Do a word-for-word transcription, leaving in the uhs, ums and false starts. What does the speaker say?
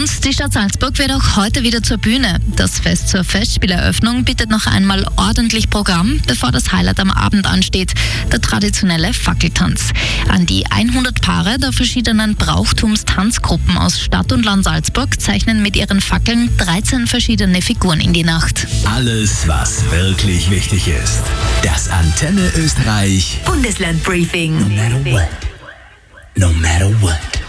Und die Stadt Salzburg wird auch heute wieder zur Bühne. Das Fest zur Festspieleröffnung bietet noch einmal ordentlich Programm, bevor das Highlight am Abend ansteht, der traditionelle Fackeltanz. An die hundert Paare der verschiedenen Brauchtumstanzgruppen aus Stadt und Land Salzburg zeichnen mit ihren Fackeln dreizehn verschiedene Figuren in die Nacht. Alles, was wirklich wichtig ist. Das Antenne Österreich Bundesland Briefing. No matter what. No matter what.